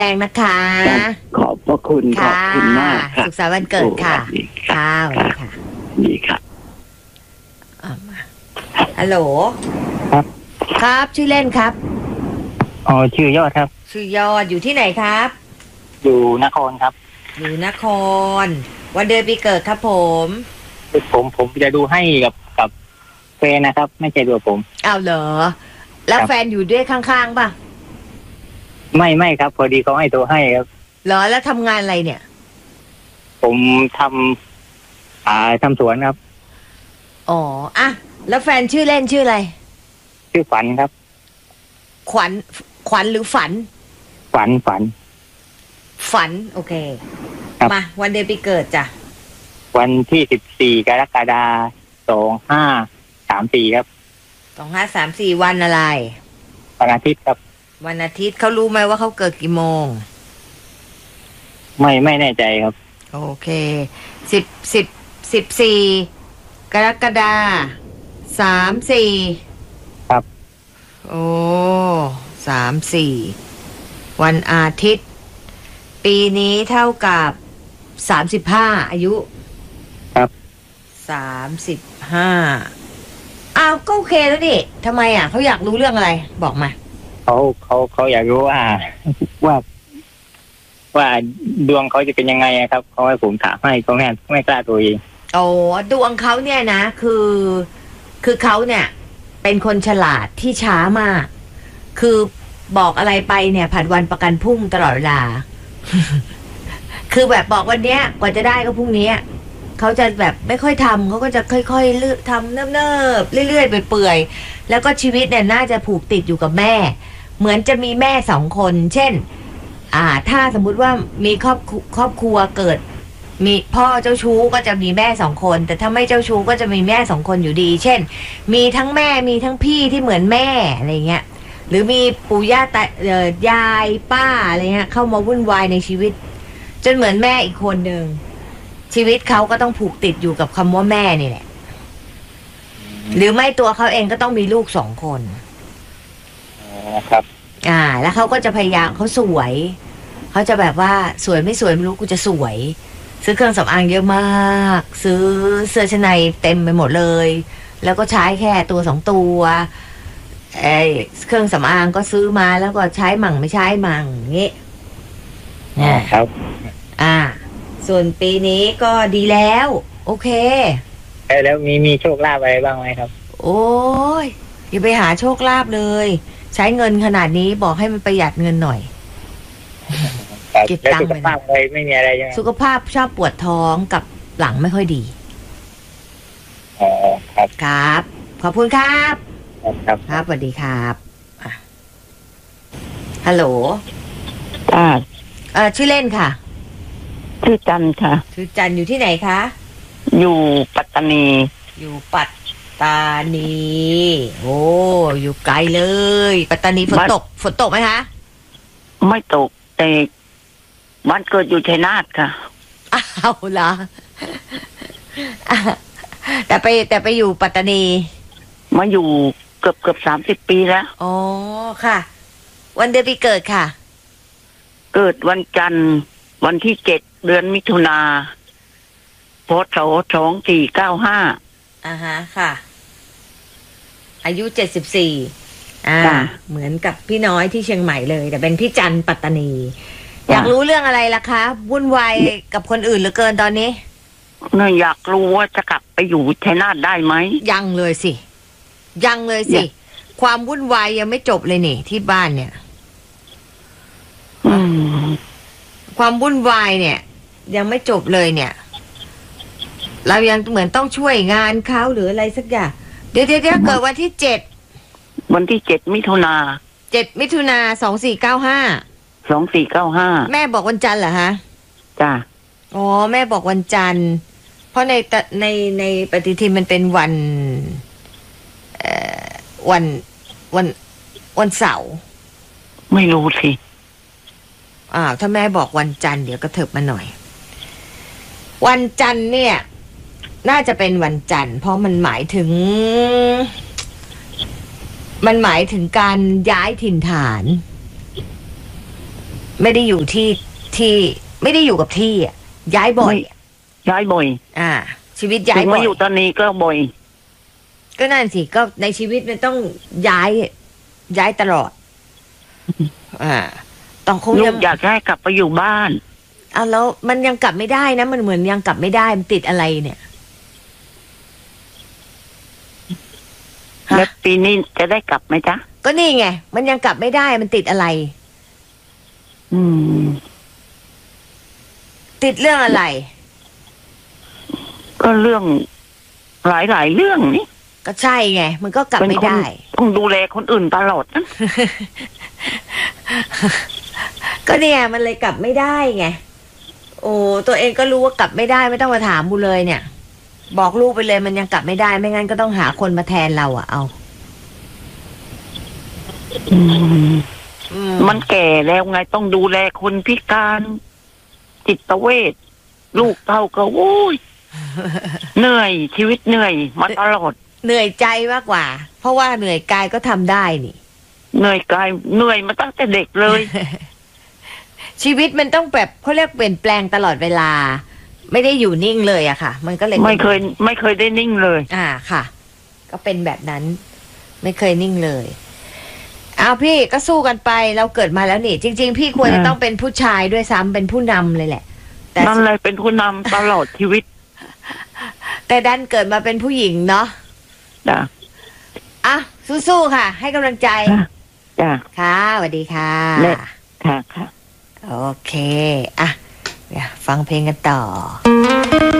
แรงนะคะขอบพระคุณขอบคุณมากครับสุขสันต์วันเกิดค่ะค่ะสวัสดีค่ะดีครับฮัลโหลครับครับชื่อเล่นครับชื่อยอดครับชื่อยอดอยู่ที่ไหนครับอยู่นครครับอยู่นครวันเดือนปีเกิดครับผมจะดูให้กับแฟนนะครับไม่ใช่ตัวผมอ้าวเหรอแล้วแฟนอยู่ด้วยข้างๆป่ะไม่ครับพอดีเขาให้ตัวให้ครับเหรอแล้วทำงานอะไรเนี่ยผมทำสวนครับอ๋ออ่ะแล้วแฟนชื่อเล่นชื่ออะไรชื่อฝันครับขวัญหรือฝันโอเคมาวันเดือนปีเกิดจ้ะวันที่14 กรกฎาคม 2534ครับ 2534วันอะไรวันอาทิตย์ครับวันอาทิตย์เขารู้ไหมว่าเขาเกิดกี่โมงไม่แน่ใจครับโอเค14 กรกฎาคม34 ครับโอ้34วันอาทิตย์ปีนี้เท่ากับ35อายุครับ 35อ้าวก็โอเคแล้วดิทำไมอ่ะเขาอยากรู้เรื่องอะไรบอกมาเขาอยากรู้ว่าดวงเขาจะเป็นยังไงครับเขาให้ผมถามให้เขาไม่กล้าตัวเองโอ้ดวงเขาเนี่ยนะคือเขาเนี่ยเป็นคนฉลาดที่ช้ามากคือบอกอะไรไปเนี่ยผัดวันประกันพรุ่งตลอดเวลา คือแบบบอกวันเนี้ยกว่าจะได้ก็พรุ่งนี้เขาจะแบบไม่ค่อยทำเขาก็จะค่อยๆเลือกทำเนิบๆเรื่อยๆไปเปื่อยแล้วก็ชีวิตเนี่ยน่าจะผูกติดอยู่กับแม่เหมือนจะมีแม่2 คนเช่นถ้าสมมุติว่ามีครอบครัวเกิดมีพ่อเจ้าชู้ก็จะมีแม่2 คนแต่ถ้าไม่เจ้าชู้ก็จะมีแม่2 คนอยู่ดีเช่นมีทั้งแม่มีทั้งพี่ที่เหมือนแม่อะไรเงี้ยหรือมีปู่ย่าตายายป้าอะไรเงี้ยเข้ามาวุ่นวายในชีวิตจนเหมือนแม่อีกคนนึงชีวิตเขาก็ต้องผูกติดอยู่กับคำว่าแม่นี่แหละหรือไม่ตัวเขาเองก็ต้องมีลูก2 คนครับแล้วเขาก็จะพยายามเขาสวยเขาจะแบบว่าสวยไม่สวยไม่รู้กูจะสวยซื้อเครื่องสำอางเยอะมากซื้อเสื้อชั้นในเต็มไปหมดเลยแล้วก็ใช้แค่ตัว2 ตัวเครื่องสำอางก็ซื้อมาแล้วก็ใช้มั่งไม่ใช้มั่งงี้ครับส่วนปีนี้ก็ดีแล้วโอเคแล้วมีโชคลาภอะไรบ้างไหมครับโอ้ยอย่าไปหาโชคลาภเลยใช้เงินขนาดนี้บอกให้มันประหยัดเงินหน่อยเก็บตังค์สุขภาพอะไรไม่มีอะไรใช่ไหมสุขภาพชอบปวดท้องกับหลังไม่ค่อยดีครับขอบคุณครับครับสวัสดีครับฮัลโหลชื่อเล่นค่ะชื่อจันค่ะชื่อจันอยู่ที่ไหนคะอยู่ปัตตานีอยู่ปัตตานีโอ้อยู่ไกลเลยปัตตานีฝนตกไหมคะไม่ตกแต่บ้านเกิดอยู่ชัยนาทค่ะเอาล่ะแต่ไปอยู่ปัตตานีมาอยู่เกือบ30 ปีแล้วอ๋อค่ะวันเดือนปีเกิดค่ะเกิดวันจันทร์วันที่7 เดือนมิถุนาพ.ศ. 2495 ค่ะอายุ74เหมือนกับพี่น้อยที่เชียงใหม่เลยแต่เป็นพี่จันปัตตานีอยากรู้เรื่องอะไรล่ะคะวุ่นวายกับคนอื่นเหลือเกินตอนนี้เนี่ยอยากรู้ว่าจะกลับไปอยู่ชัยนาทได้ไหมยังเลยสิความวุ่นวายยังไม่จบเลยนี่ที่บ้านเนี่ยความวุ่นวายเนี่ยยังไม่จบเลยเนี่ยเรายังเหมือนต้องช่วยงานเขาหรืออะไรสักอย่างเดี๋ยวเกิดวันที่7 วันที่7 มิถุนา 2495แม่บอกวันจันทร์เหรอฮะจ้ะอ๋อแม่บอกวันจันทร์เพราะในปฏิทินมันเป็นวันเสาร์ไม่รู้สิถ้าแม่บอกวันจันทร์เดี๋ยวก็เถิบมาหน่อยวันจันทร์เนี่ยน่าจะเป็นวันจันทร์เพราะมันหมายถึงการย้ายถิ่นฐานไม่ได้อยู่ที่ไม่ได้อยู่กับที่อ่ะย้ายบ่อยย้ายบ่อยชีวิตย้าถึยงบ่มาอยอยู่ตอนนี้ก็บ่อยก็นั่นสิก็ในชีวิตมันต้องย้ายตลอด ต้องคงลูยักงอยากให้กลับไปอยู่บ้านเอาแล้วมันยังกลับไม่ได้นะมันเหมือนยังกลับไม่ได้มันติดอะไรเนี่ยฮะแล้วปีนี้จะได้กลับไหมจ๊ะก็นี่ไงมันยังกลับไม่ได้มันติดอะไรอืมติดเรื่องอะไรก็เรื่องหลายเรื่องนี่ก็ใช่ไงมันก็กลับไม่ได้ต้องดูแลคนอื่นตลอดนะก็เนี่ยมันเลยกลับไม่ได้ไงโอ้ตัวเองก็รู้ว่ากลับไม่ได้ไม่ต้องมาถามบูเลยเนี่ย บอกลูกไปเลยมันยังกลับไม่ได้ไม่งั้นก็ต้องหาคนมาแทนเราเอามันแก่แล้วไงต้องดูแลคนพิการจิตเวชลูกเต้าก็โอ้ย เหนื่อยชีวิตเหนื่อยมาตลอดเหนื่อยใจมากกว่า เพราะว่าเหนื่อยกายก็ทำได้นี่เหนื่อยกายเหนื่อยมาตั้งแต่เด็กเลยชีวิตมันต้องแบบเขาเรียกเปลี่ยนแปลงตลอดเวลา ไม่ได้อยู่นิ่งเลยอะค่ะ มันก็เลยไม่เคยได้นิ่งเลยค่ะ ก็เป็นแบบนั้น ไม่เคยนิ่งเลยเอาพี่ก็สู้กันไปเราเกิดมาแล้วนี่ จริง ๆ พี่ควรจะต้องเป็นผู้ชายด้วยซ้ำเป็นผู้นำเลยแหละ แต่นั่นเลยเป็นผู้นำตลอดชีวิตแต่ดันเกิดมาเป็นผู้หญิงเนาะจ้ะอ่ะสู้ๆค่ะ ให้กำลังใจจ้ะค่ะสวัสดีค่ะค่ะโอเคอ่ะเดี๋ยวฟังเพลงกันต่อ